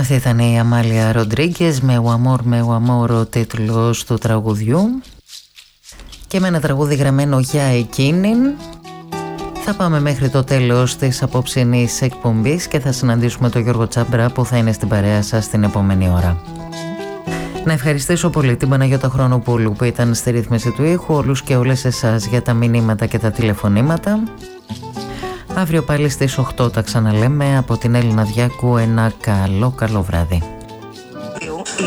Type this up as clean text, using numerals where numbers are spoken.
Αυτή ήταν η Αμάλια Ροντρίγκες με «Ο Αμόρ» ο τίτλος του τραγουδιού, και με ένα τραγούδι γραμμένο για εκείνην θα πάμε μέχρι το τέλος της απόψινής εκπομπής και θα συναντήσουμε τον Γιώργο Τσάμπρα που θα είναι στην παρέα σας την επόμενη ώρα. Να ευχαριστήσω πολύ την Παναγιώτα Χρονοπούλου που ήταν στη ρύθμιση του ήχου, όλους και όλες εσάς για τα μηνύματα και τα τηλεφωνήματα. Αύριο πάλι στις 8 τα ξαναλέμε. Από την Έλληνα Διάκου ένα καλό βράδυ.